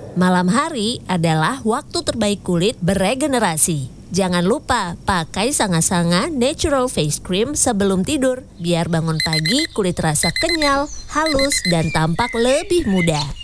Malam hari adalah waktu terbaik kulit beregenerasi. Jangan lupa pakai Sanga-Sanga Natural Face Cream sebelum tidur, biar bangun pagi kulit terasa kenyal, halus, dan tampak lebih muda.